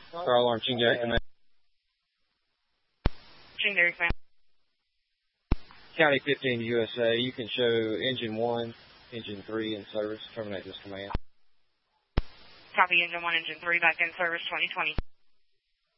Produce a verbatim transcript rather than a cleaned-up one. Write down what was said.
Star Alarm, Chingay Command. Chingay Command. County fifteen U S A, you can show engine one, engine three in service. Terminate this command. Copy, engine one, engine three, back in service, twenty twenty.